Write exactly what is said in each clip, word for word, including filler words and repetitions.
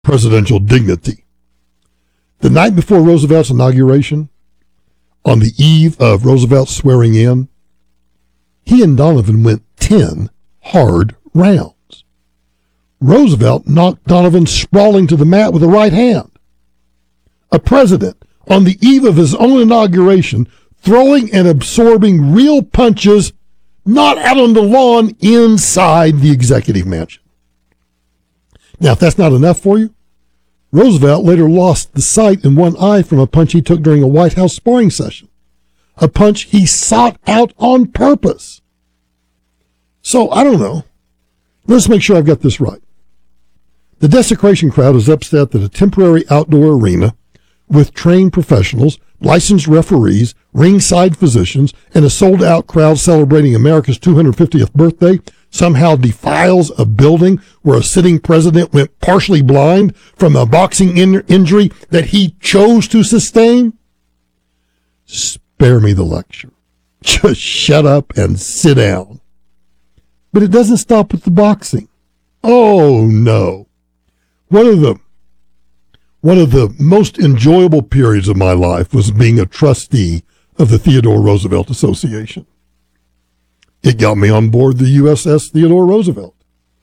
presidential dignity. The night before Roosevelt's inauguration, on the eve of Roosevelt's swearing in, he and Donovan went ten hard rounds. Roosevelt knocked Donovan sprawling to the mat with a right hand. A president, on the eve of his own inauguration, throwing and absorbing real punches, not out on the lawn, inside the executive mansion. Now, if that's not enough for you, Roosevelt later lost the sight in one eye from a punch he took during a White House sparring session, a punch he sought out on purpose. So, I don't know. Let's make sure I've got this right. The desecration crowd is upset that a temporary outdoor arena with trained professionals, licensed referees, ringside physicians, and a sold-out crowd celebrating America's two hundred fiftieth birthday somehow defiles a building where a sitting president went partially blind from a boxing in- injury that he chose to sustain? Spare me the lecture. Just shut up and sit down. But it doesn't stop with the boxing. Oh, no. One of the One of the most enjoyable periods of my life was being a trustee of the Theodore Roosevelt Association. It got me on board the U S S Theodore Roosevelt.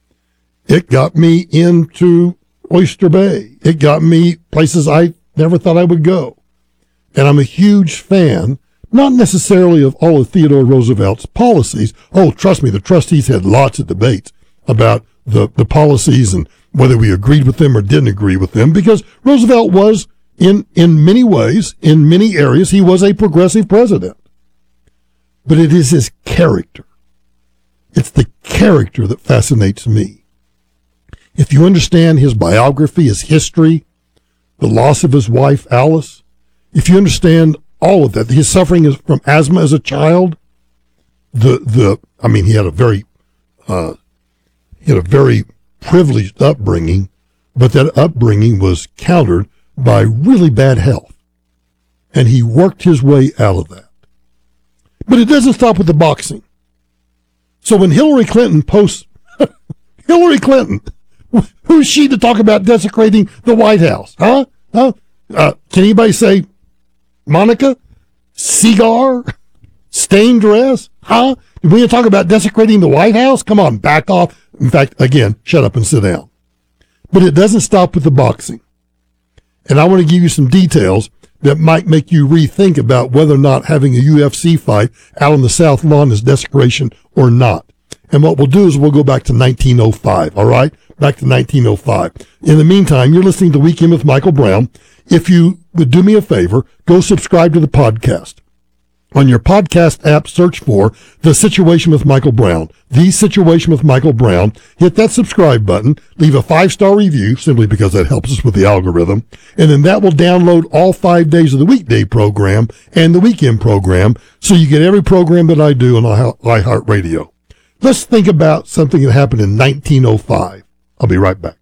It got me into Oyster Bay. It got me places I never thought I would go. And I'm a huge fan, not necessarily of all of Theodore Roosevelt's policies. Oh, trust me, the trustees had lots of debates about the, the policies and whether we agreed with them or didn't agree with them, because Roosevelt was, in, in many ways, in many areas, he was a progressive president. But it is his character. It's the character that fascinates me. If you understand his biography, his history, the loss of his wife, Alice, if you understand all of that, his suffering from asthma as a child, the, the, I mean, he had a very, uh, he had a very privileged upbringing, but that upbringing was countered by really bad health. And he worked his way out of that. But it doesn't stop with the boxing. So when Hillary Clinton posts, Hillary Clinton, who's she to talk about desecrating the White House? Huh? Huh? Uh, can anybody say Monica? Cigar? Stained dress? Huh? When you talk about desecrating the White House? Come on, back off. In fact, again, shut up and sit down. But it doesn't stop with the boxing. And I want to give you some details that might make you rethink about whether or not having a U F C fight out on the South Lawn is desecration or not. And what we'll do is we'll go back to nineteen oh five, all right? Back to nineteen oh five. In the meantime, you're listening to Weekend with Michael Brown. If you would do me a favor, go subscribe to the podcast. On your podcast app, search for The Situation with Michael Brown. The Situation with Michael Brown. Hit that subscribe button. Leave a five-star review, simply because that helps us with the algorithm. And then that will download all five days of the weekday program and the weekend program, so you get every program that I do on iHeartRadio. Let's think about something that happened in nineteen oh five. I'll be right back.